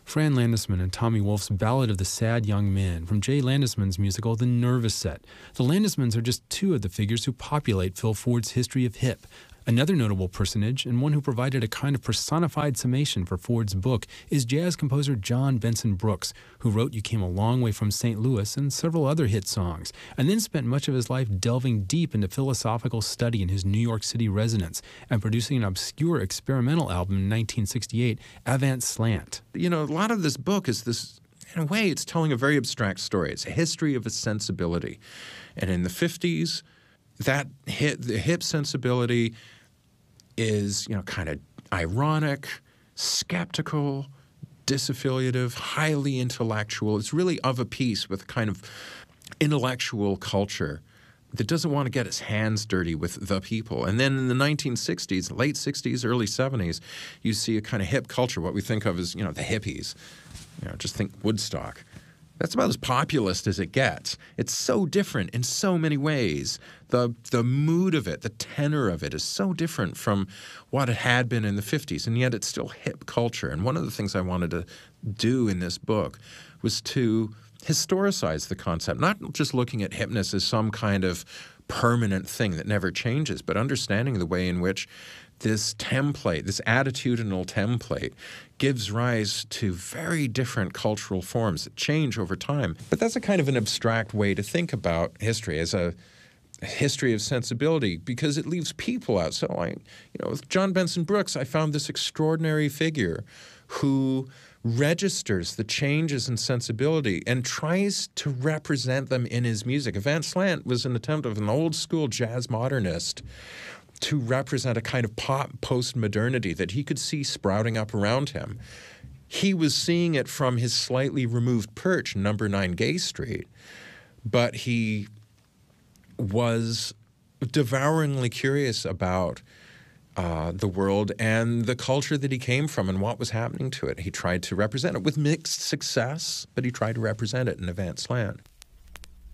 Fran Landesman and Tommy Wolfe's Ballad of the Sad Young Man from Jay Landesman's musical The Nervous Set. The Landesmans are just two of the figures who populate Phil Ford's history of hip. Another notable personage, and one who provided a kind of personified summation for Ford's book, is jazz composer John Benson Brooks, who wrote You Came a Long Way from St. Louis and several other hit songs, and then spent much of his life delving deep into philosophical study in his New York City residence and producing an obscure experimental album in 1968, Avant Slant. A lot of this book is this, in a way, it's telling a very abstract story. It's a history of a sensibility. And in the 50s, the hip sensibility is, kind of ironic, skeptical, disaffiliative, highly intellectual. It's really of a piece with a kind of intellectual culture that doesn't want to get its hands dirty with the people. And then in the 1960s, late 60s, early 70s, you see a kind of hip culture, what we think of as, the hippies. Just think Woodstock. That's about as populist as it gets. It's so different in so many ways. The mood of it, the tenor of it is so different from what it had been in the 50s, and yet it's still hip culture. And one of the things I wanted to do in this book was to historicize the concept, not just looking at hipness as some kind of permanent thing that never changes, but understanding the way in which this template, this attitudinal template, gives rise to very different cultural forms that change over time. But that's a kind of an abstract way to think about history as a history of sensibility, because it leaves people out. So with John Benson Brooks, I found this extraordinary figure who registers the changes in sensibility and tries to represent them in his music. Avant Slant was an attempt of an old school jazz modernist to represent a kind of pop post-modernity that he could see sprouting up around him. He was seeing it from his slightly removed perch, number 9 Gay Street, but he was devouringly curious about the world and the culture that he came from and what was happening to it. He tried to represent it with mixed success, but he tried to represent it in Avant Slant.